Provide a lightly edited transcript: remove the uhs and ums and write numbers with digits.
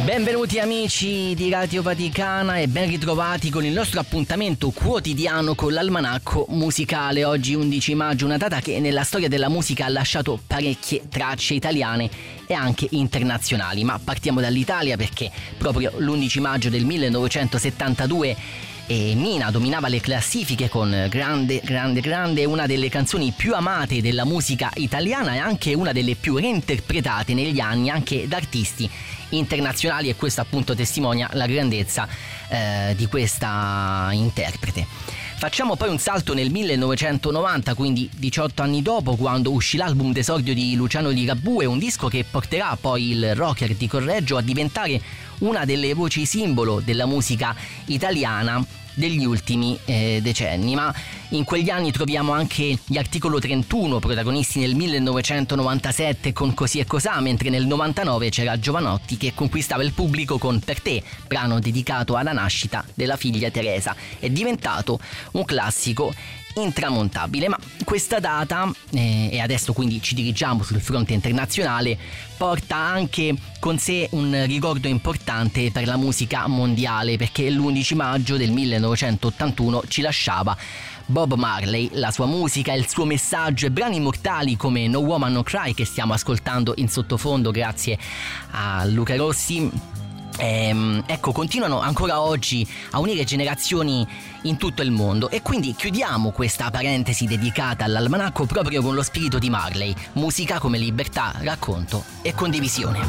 Benvenuti amici di Radio Vaticana e ben ritrovati con il nostro appuntamento quotidiano con l'almanacco musicale. Oggi 11 maggio, una data che nella storia della musica ha lasciato parecchie tracce italiane e anche internazionali. Ma partiamo dall'Italia perché proprio l'11 maggio del 1972 Mina dominava le classifiche con Grande, una delle canzoni più amate della musica italiana e anche una delle più reinterpretate negli anni anche da artisti internazionali, e questo appunto testimonia la grandezza di questa interprete. Facciamo poi un salto nel 1990, quindi 18 anni dopo, quando uscì l'album d'esordio di Luciano Ligabue, un disco che porterà poi il rocker di Correggio a diventare una delle voci simbolo della musica italiana degli ultimi decenni. Ma in quegli anni troviamo anche gli Articolo 31, protagonisti nel 1997 con Così e Cosà, mentre nel 99 c'era Giovanotti che conquistava il pubblico con Per te, brano dedicato alla nascita della figlia Teresa. È diventato un classico intramontabile. Ma questa data, e adesso quindi ci dirigiamo sul fronte internazionale, porta anche con sé un ricordo importante per la musica mondiale, perché l'11 maggio del 1981 ci lasciava Bob Marley. La sua musica, il suo messaggio e brani immortali come No Woman No Cry, che stiamo ascoltando in sottofondo grazie a Luca Rossi, ecco, continuano ancora oggi a unire generazioni in tutto il mondo. E quindi chiudiamo questa parentesi dedicata all'almanacco proprio con lo spirito di Marley: musica come libertà, racconto e condivisione.